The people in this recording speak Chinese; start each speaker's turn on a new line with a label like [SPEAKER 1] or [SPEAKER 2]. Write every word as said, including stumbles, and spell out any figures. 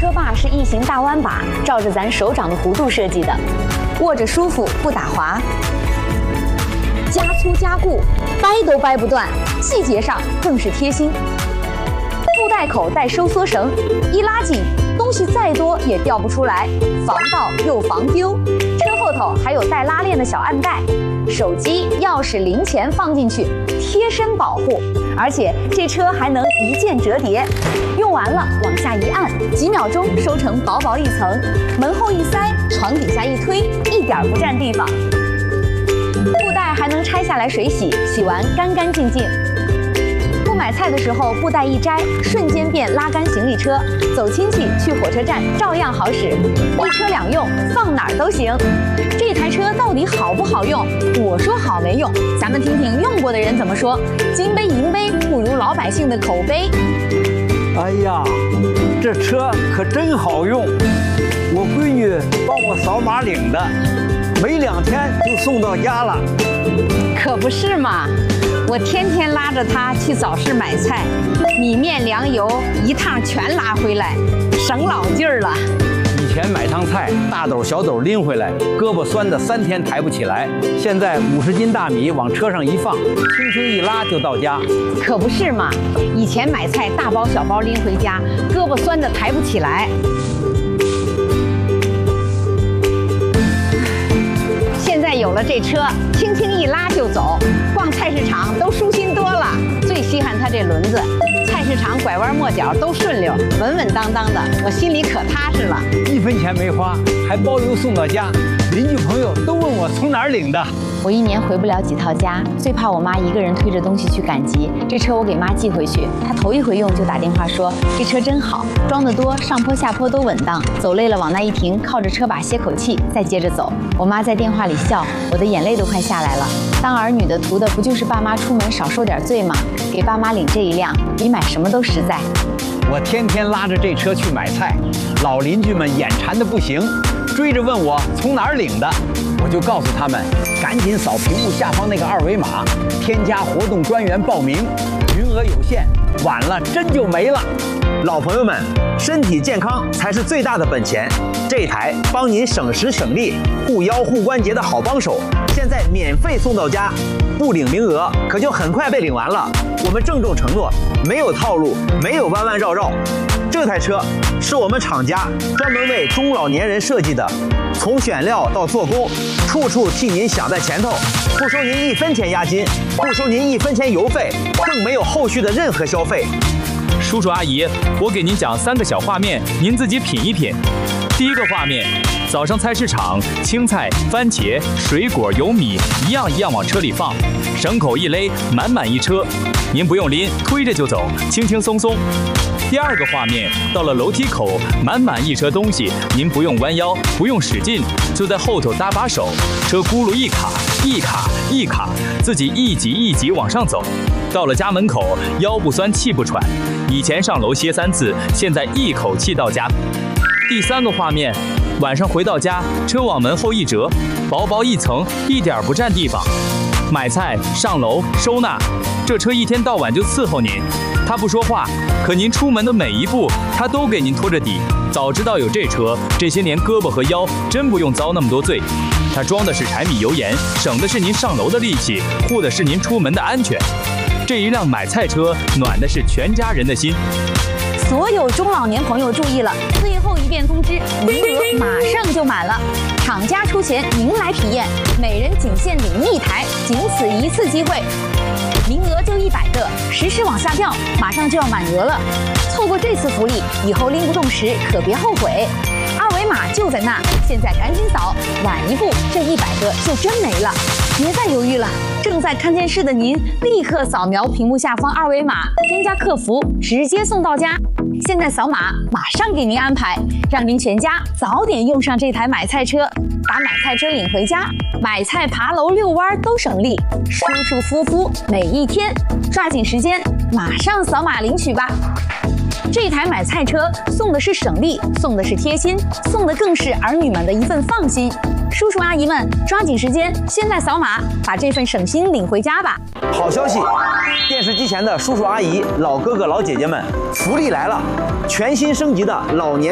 [SPEAKER 1] 车把是异形大弯把，照着咱手掌的弧度设计的，握着舒服不打滑，加粗加固，掰都掰不断，细节上更是贴心。布袋口带收缩绳，一拉紧，东西再多也掉不出来，防盗又防丢。车后头还有带拉链的小暗袋，手机、钥匙、零钱放进去，贴身保护。而且这车还能一键折叠，用完了往下一按，几秒钟收成薄薄一层，门后一塞，床底下一推，一点不占地方。布袋还能拆下来水洗，洗完干干净净。不买菜的时候，布袋一摘，瞬间变拉杆行李车，走亲戚去火车站照样好使，一车两用，放哪儿都行。这台车到底好不好用？我说好没用，咱们听听用过的人怎么说。金杯银杯不如老百姓的口碑。
[SPEAKER 2] 哎呀，这车可真好用，我闺女帮我扫码领的，没两天就送到家了。
[SPEAKER 3] 可不是嘛，我天天拉着她去早市买菜，米面粮油一趟全拉回来，省老劲儿了。
[SPEAKER 4] 以前买趟菜，大斗小斗拎回来，胳膊酸的三天抬不起来。现在五十斤大米往车上一放，轻轻一拉就到家。
[SPEAKER 3] 可不是嘛，以前买菜大包小包拎回家，胳膊酸的抬不起来。现在有了这车，轻轻一拉就走，逛菜市场都舒心多了。最稀罕它这轮子，菜市场拐弯抹角都顺溜，稳稳当当的，我心里可踏实了。
[SPEAKER 4] 一分钱没花，还包邮送到家，邻居朋友都问我从哪儿领的。
[SPEAKER 1] 我一年回不了几套家，最怕我妈一个人推着东西去赶集。这车我给妈寄回去，她头一回用就打电话说这车真好，装得多，上坡下坡都稳当，走累了往那一停，靠着车把歇口气，再接着走。我妈在电话里笑，我的眼泪都快下来了。当儿女的图的不就是爸妈出门少受点罪吗？给爸妈领这一辆，比买什么都实在。
[SPEAKER 4] 我天天拉着这车去买菜，老邻居们眼馋的不行，追着问我从哪儿领的。我就告诉他们，赶紧扫屏幕下方那个二维码，添加活动专员报名，名额有限，晚了真就没了。
[SPEAKER 5] 老朋友们，身体健康才是最大的本钱。这台帮您省时省力、护腰护关节的好帮手，现在免费送到家，不领名额可就很快被领完了。我们郑重承诺，没有套路，没有弯弯绕绕。这台车是我们厂家专门为中老年人设计的，从选料到做工，处处替您想在前头，不收您一分钱押金，不收您一分钱邮费，更没有后续的任何消费。
[SPEAKER 6] 叔叔阿姨，我给您讲三个小画面，您自己品一品。第一个画面，早上菜市场，青菜、番茄、水果、油米一样一样往车里放，绳口一勒，满满一车，您不用拎，推着就走，轻轻松松。第二个画面，到了楼梯口，满满一车东西，您不用弯腰，不用使劲，就在后头搭把手，车轱辘一卡一卡一卡，自己一级一级往上走。到了家门口，腰不酸气不喘，以前上楼歇三次，现在一口气到家。第三个画面，晚上回到家，车往门后一折，薄薄一层，一点不占地方。买菜、上楼、收纳，这车一天到晚就伺候您。他不说话，可您出门的每一步，他都给您拖着底。早知道有这车，这些年胳膊和腰真不用遭那么多罪。它装的是柴米油盐，省的是您上楼的力气，护的是您出门的安全。这一辆买菜车，暖的是全家人的心。
[SPEAKER 1] 所有中老年朋友注意了，最后一遍通知，名额马上就满了，厂家出钱，您来体验，每人仅限领一台，仅此一次机会，名额就一百个，实时往下掉，马上就要满额了。错过这次福利，以后拎不动时可别后悔。二维码就在那，现在赶紧扫，晚一步这一百个就真没了。别再犹豫了，正在看电视的您，立刻扫描屏幕下方二维码，添加客服，直接送到家。现在扫码，马上给您安排，让您全家早点用上这台买菜车，把买菜车领回家，买菜、爬楼、遛弯都省力，舒舒服服每一天。抓紧时间，马上扫码领取吧。这台买菜车送的是省力，送的是贴心，送的更是儿女们的一份放心。叔叔阿姨们，抓紧时间，现在扫码，把这份省心领回家吧。
[SPEAKER 5] 好消息，电视机前的叔叔阿姨、老哥哥老姐姐们，福利来了！全新升级的老年